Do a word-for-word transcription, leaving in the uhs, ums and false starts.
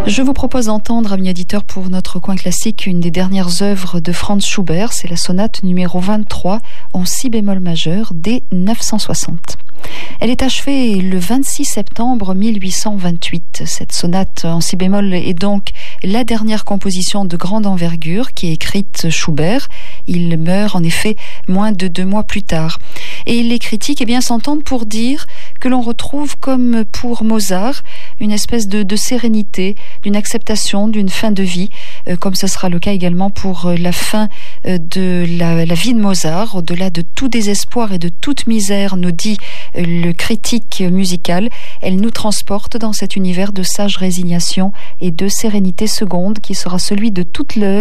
Je vous propose d'entendre, amis auditeurs, pour notre coin classique, une des dernières œuvres de Franz Schubert. C'est la sonate numéro vingt-trois en si bémol majeur, D neuf cent soixante. Elle est achevée le vingt-six septembre mille huit cent vingt-huit. Cette sonate en si bémol est donc la dernière composition de grande envergure qui est écrite Schubert. Il meurt en effet moins de deux mois plus tard. Et les critiques eh bien, s'entendent pour dire que l'on retrouve, comme pour Mozart, une espèce de, de sérénité, d'une acceptation, d'une fin de vie, euh, comme ce sera le cas également pour la fin euh, de la, la vie de Mozart. Au-delà de tout désespoir et de toute misère, nous dit euh, le critique musical, elle nous transporte dans cet univers de sage résignation et de sérénité seconde qui sera celui de toute l'œuvre